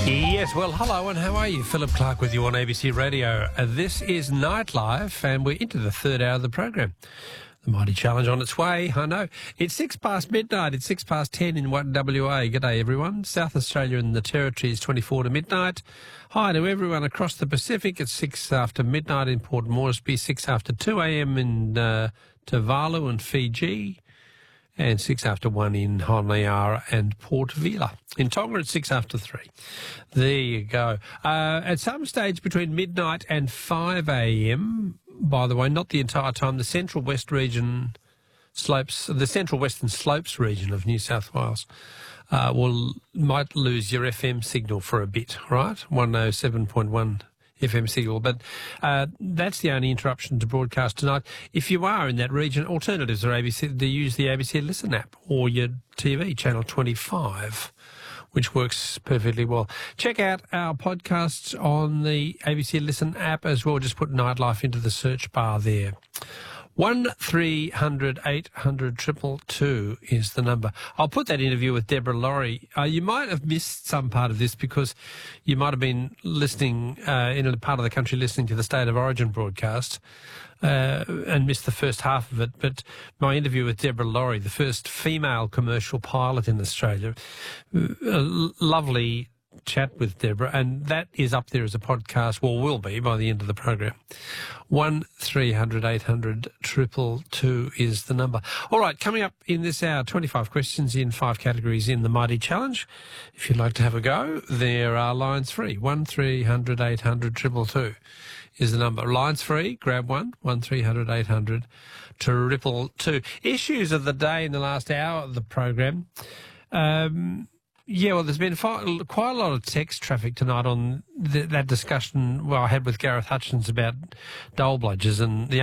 Yes, well, hello and how are you? Philip Clark with you on ABC Radio. This is Nightlife and we're into the third hour of the program. The Mighty Challenge on its way, I know. It's 6 past midnight, it's 6 past 10 in WA. G'day everyone. South Australia and the Territory is 24 to midnight. Hi to everyone across the Pacific. It's 6 after midnight in Port Moresby, 6 after 2 a.m. in Tuvalu and Fiji, and 6 after 1 in Honiara and Port Vila. In Tonga, it's 6 after 3. There you go. At some stage between midnight and 5 a.m., by the way, not the entire time, the Central West region slopes, the Central Western Slopes region of New South Wales might lose your FM signal for a bit, right? 107.1 FM signal, but that's the only interruption to broadcast tonight. If you are in that region, alternatives are ABC, to use the ABC Listen app or your TV, channel 25, which works perfectly well. Check out our podcasts on the ABC Listen app as well. Just put Nightlife into the search bar there. 1300 800 222 is the number. I'll put that interview with Deborah Laurie. You might have missed some part of this because you might have been listening in a part of the country listening to the State of Origin broadcast and missed the first half of it. But my interview with Deborah Laurie, the first female commercial pilot in Australia, a lovely chat with Deborah, and that is up there as a podcast, well, will be by the end of the program. 1300 800 222 is the number. All right, coming up in this hour, 25 questions in 5 categories in the Mighty Challenge. If you'd like to have a go, there are lines free. 1300 800 222 is the number. Lines free, grab one, 1300 800 222. Issues of the day in the last hour of the program. Yeah, well, there's been quite a lot of text traffic tonight on that discussion I had with Gareth Hutchins about dole bludgers and the